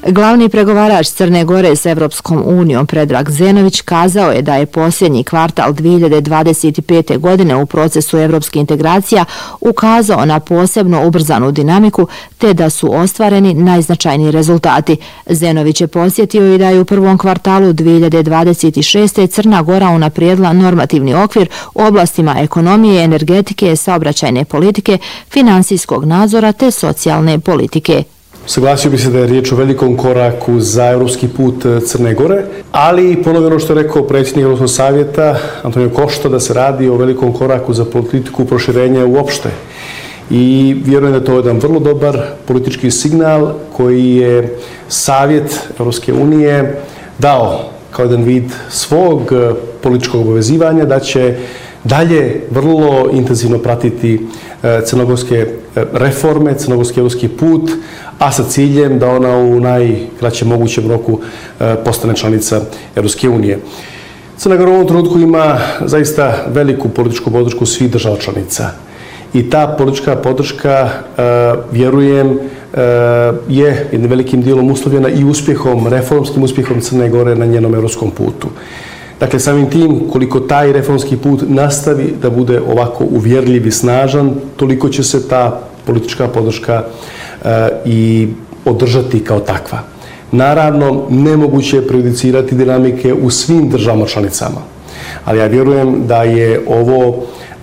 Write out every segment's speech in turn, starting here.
Glavni pregovarač Crne Gore s Evropskom unijom Predrag Zenović kazao je da je posljednji kvartal 2025. godine u procesu evropskih integracija ukazao na posebno ubrzanu dinamiku te da su ostvareni najznačajniji rezultati. Zenović je podsjetio i da je u prvom kvartalu 2026. Crna Gora unaprijedila normativni okvir u oblastima ekonomije, energetike, saobraćajne politike, financijskog nadzora te socijalne politike. Saglasio bi se da je riječ o velikom koraku za evropski put Crne Gore, ali i ponovno što je rekao predsjednik Evropskog savjeta Antonio Košta da se radi o velikom koraku za politiku proširenja uopšte. I vjerujem da je to jedan vrlo dobar politički signal koji je Savjet Evropske unije dao kao jedan vid svog političkog obavezivanja da će dalje vrlo intenzivno pratiti crnogorske reforme, crnogorski evropski put, a sa ciljem da ona u najkraćem mogućem roku postane članica Evropske unije. Crna Gora u ovom trenutku ima zaista veliku političku podršku svih država članica. I ta politička podrška, vjerujem, je jednim velikim dijelom uslovljena i uspjehom, reformskim uspjehom Crne Gore na njenom evropskom putu. Dakle, samim tim, koliko taj reformski put nastavi da bude ovako uvjerljiv i snažan, toliko će se ta politička podrška i održati kao takva. Naravno, nemoguće je prejudicirati dinamike u svim državama članicama, ali ja vjerujem da je ovo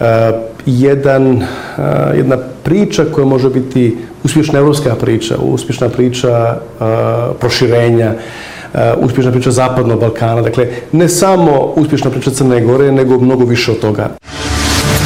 jedna priča koja može biti uspješna evropska priča, uspješna priča proširenja, uspješna priča Zapadnog Balkana. Dakle, ne samo uspješna priča Crne Gore, nego mnogo više od toga.